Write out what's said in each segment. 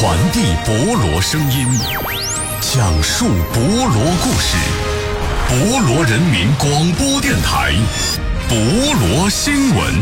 传递博罗声音，讲述博罗故事。博罗人民广播电台，博罗新闻。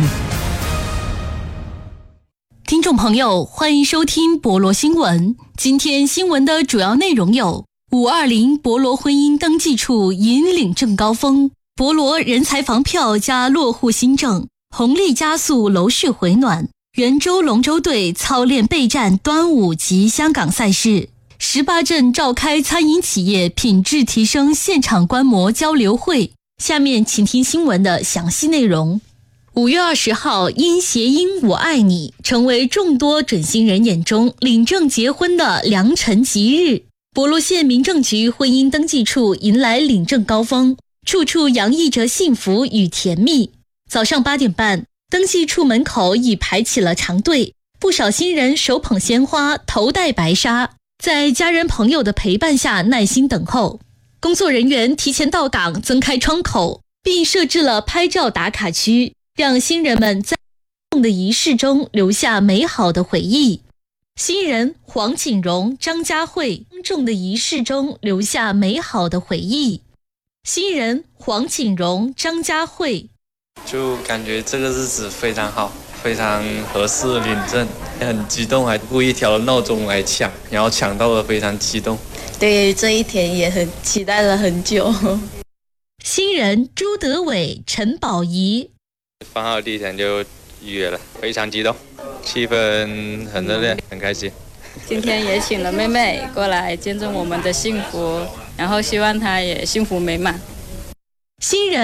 听众朋友，欢迎收听博罗新闻。今天新闻的主要内容有：520博罗婚姻登记处引领正高峰，博罗人才房票加落户新政，红利加速楼市回暖。圆州龙舟队操练备战端午及香港赛事。18镇召开餐饮企业品质提升现场观摩交流会。下面请听新闻的详细内容。5月20号，因谐音我爱你，成为众多准新人眼中领证结婚的良辰吉日。博罗县民政局婚姻登记处迎来领证高峰，处处洋溢着幸福与甜蜜。早上8点半，登记处门口已排起了长队，不少新人手捧鲜花，头戴白纱，在家人朋友的陪伴下耐心等候。工作人员提前到岗，增开窗口，并设置了拍照打卡区，让新人们在的仪式中留下美好的回忆。新人黄锦荣、张家慧隆重的仪式中留下美好的回忆。新人黄锦荣、张家慧就感觉这个日子非常好，非常合适领证，很激动，还故意调了闹钟来抢，然后抢到了，非常激动。 对这一天也很期待了很久。 新人朱德伟、陈宝仪放好第一天就预约了，非常激动，气氛很热烈，很开心。 今天也请了妹妹过来见证我们的幸福，然后希望她也幸福美满。 新人